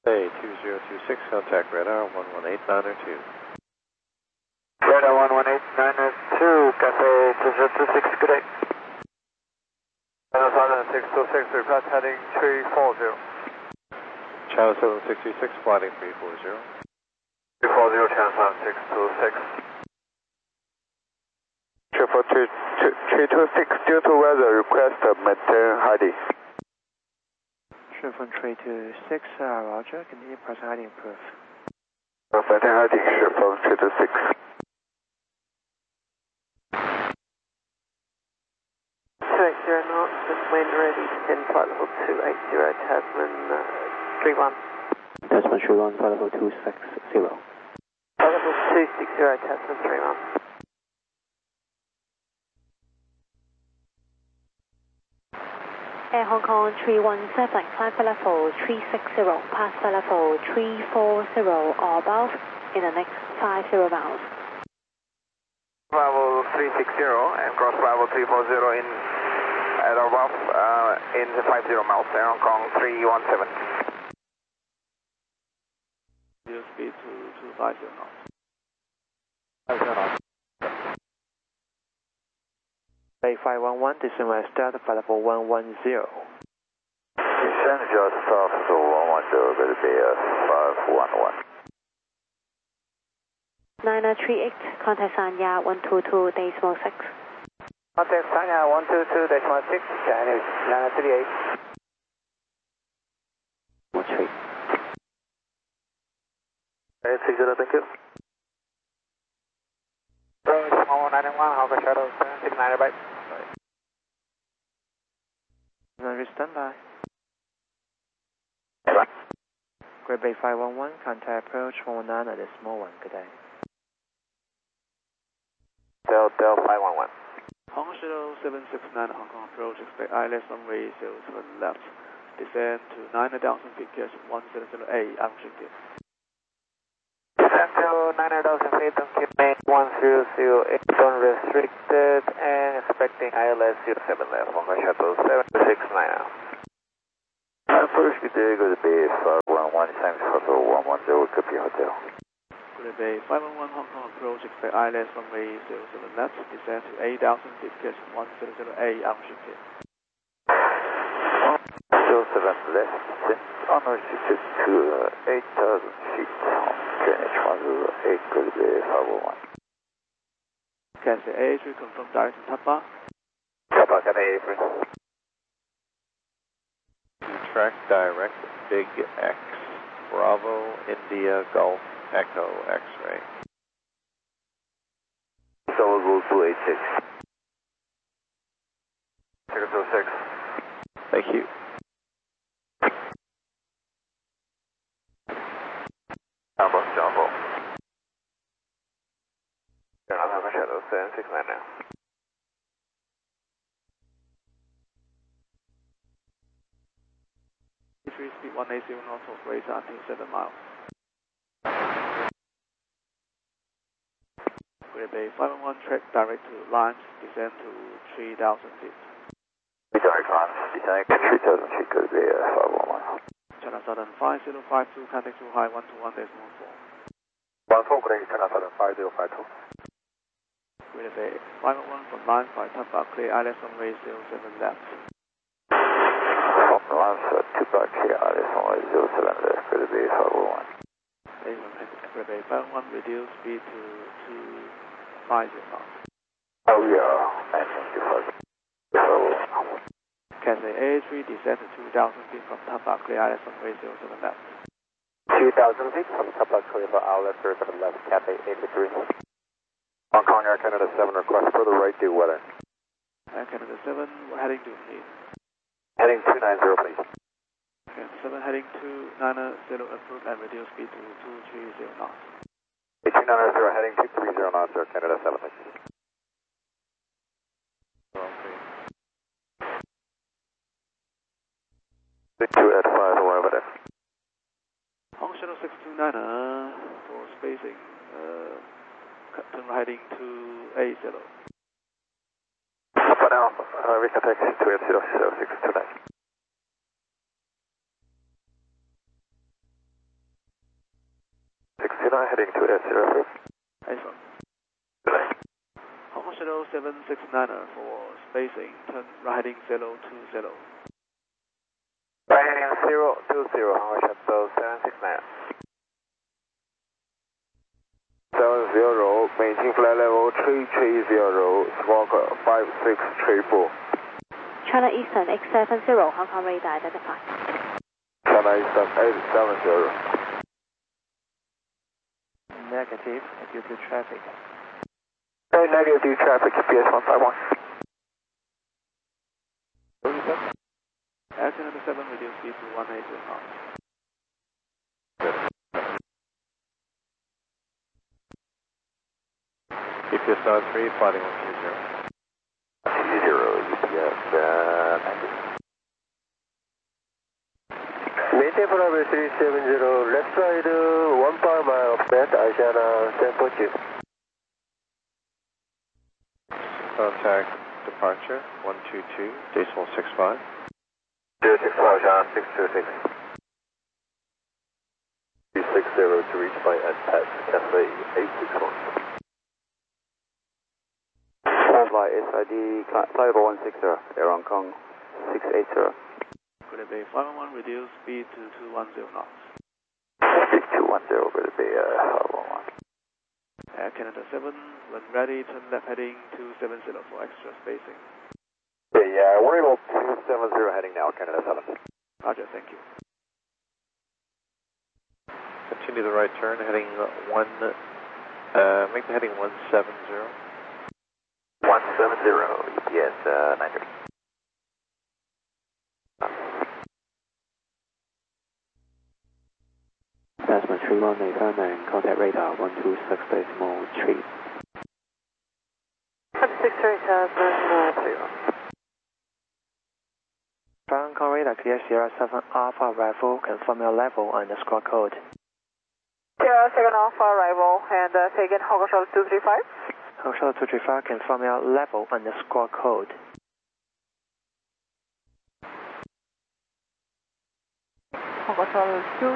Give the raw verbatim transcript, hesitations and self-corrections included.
Hey, two zero two six, contact radar one one eight nine two. Radar one one eight nine two, Cathay two zero two six, good day. Channel six two six, request heading three four zero. Channel seven six two six, flying three four zero. three four zero, channel seven six two six. Triple two three two six, due to weather, request maintain heading. Triple three two six, uh, Roger, continue press heading approved. Maintain heading, triple three two six. two eight zero knots, and wind ready to send flight level two eight zero, Tasman uh, three one. Tasman three one, flight level two six zero. Flight level two six zero, Tasman three one. Air Hong Kong three one seven, climb flight level three six zero, pass flight level three four zero or above in the next five zero miles. Level three six zero and cross level three four zero in at above uh, in the five zero miles, Air Hong Kong three one seven. Reduce speed to two five zero knots. five zero knots. Bay five one one, descend west delta, flight level one one zero. Descend just south to one one zero, going to be uh, five one one. nine three eight, contact Sanya one two two decimal six. Contact Sanya one two two decimal six, Chinese nine three eight. One three. eight six zero, thank you. one nine one, Hawker Shuttle seven six nine, bye. Runway standby. Bye. Great Bay five one one, contact approach one one nine at a small one, good day. Del Del five one one. Hong Kong Shuttle seven six nine, Hong Kong approach, expect I L S runway zero seven left. Descend to nine thousand feet, catch one zero zero eight, unrestricted. Descend to nine thousand feet, main one zero zero eight, unrestricted, and expecting I L S zero seven left, Hong Kong Shuttle seven six nine now. First, good day, going to be five one one, Times Hotel one one zero, Capri Hotel. Good Bay five one one, Hong Kong approach, expect I L S runway zero seven left. Descend to eight thousand feet, catch one zero zero eight, unrestricted. zero seven left, unrestricted to uh, eight thousand feet, Greenwich one zero eight, good day, five one one. Cathay A three, confirm direct to Tapa. Tapa, Cathay A three. Track direct, Big X, Bravo, India, Golf, Echo, X-ray. Solo two eight six. Ticket two six. Thank you. Jumbo, Jumbo. You're not having shadow, seven six nine now. three speed one eighty knots of race until seven miles. Great Bay five one one, track direct to lines, descend to three thousand feet. Direct lines, descending to three thousand feet, could be uh, five one one. China Southern five zero five two, contact too high one two one decimal four. one four, good day, China Southern five zero five two. Great Bay five one one from line five, Tapa, clear I L S runway zero seven left. From lines uh, two back here, I L S runway zero seven left, could be five one one. Great Bay five one one, reduce speed to two five zero knots. Oh yeah, and thank you for the Cathay A three, descend to two thousand feet from Tapa, clear I L S runway zero seven left. two thousand feet from Tapa, clear for I L S zero seven left, Cathay eighty-three. Hong Kong Air Canada seven, request for the right due weather. Air Canada seven, we're heading to please. Heading two nine zero, please. Canada seven, heading two nine zero, approved and reduce speed to two three zero knots. two nine zero, heading two three zero knots, Air Canada seven, please. two at five, whatever there. Hong Shuttle six two nine, uh, for spacing, uh, Captain heading to eight zero. For now, uh, we can take two eight zero, six two nine. nine heading to S zero three. Excellent. Hong Kong Shuttle seven six niner for spacing, turn right heading zero two zero. Right heading zero two zero, Hong Kong Shuttle seven six niner. seven zero, maintain flight level three three zero, squawk five six three four. China Eastern X seven zero, Hong Kong radar identified. China Eastern eight seven zero. Negative, due to traffic. Hey, negative due traffic, P S one five one. Air Canada seven, reduce speed to one eighty knots. E P S nine three, flighting one two zero. two zero, E P S uh, ninety. Maintain flight three seven zero, left side uh, one power mile of net, Asiana ten point two. Contact departure one two two, decimal six five. zero six five, Asiana six two six. two six zero to reach flight at Pet Cafe eight six one. Flight S I D, flight over one six zero, Air Hong Kong six eight zero. Good Bay five one one, reduce speed to two one zero knots. Speed two one zero, Good Bay uh, one one. Air Canada seven, when ready, turn left heading two seven zero for extra spacing. Yeah, yeah, we're able two seven zero heading now, Canada seven. Roger, thank you. Continue the right turn, heading one, uh, make the heading one seven zero. one seven zero, E P S uh, nine three. Cessna three one eight and contact radar one two six decimal three. six three Cessna three one. Hong Kong radar clear Sierra seven Alpha arrival, confirm your level and the squawk code. Sierra seven Alpha arrival and uh, take in Hong Kong Shuttle two three five. Hong Kong Shuttle two three five, confirm your level and the squawk code. Hong Kong Shuttle two